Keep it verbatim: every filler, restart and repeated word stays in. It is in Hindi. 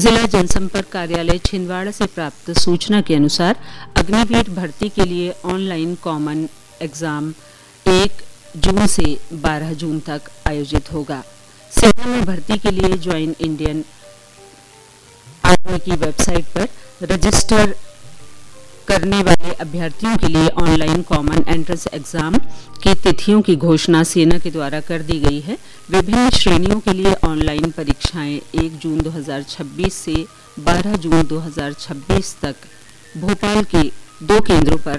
जिला जनसंपर्क कार्यालय छिंदवाड़ा से प्राप्त सूचना के अनुसार अग्निवीर भर्ती के लिए ऑनलाइन कॉमन एग्जाम एक जून से बारह जून तक आयोजित होगा। सेना में भर्ती के लिए ज्वाइन इंडियन आर्मी की वेबसाइट पर रजिस्टर करने वाले अभ्यर्थियों के लिए ऑनलाइन कॉमन एंट्रेंस एग्जाम की तिथियों की घोषणा सेना के द्वारा कर दी गई है। विभिन्न श्रेणियों के लिए ऑनलाइन परीक्षाएं एक जून दो हज़ार छब्बीस से बारह जून दो हज़ार छब्बीस तक भोपाल के दो केंद्रों पर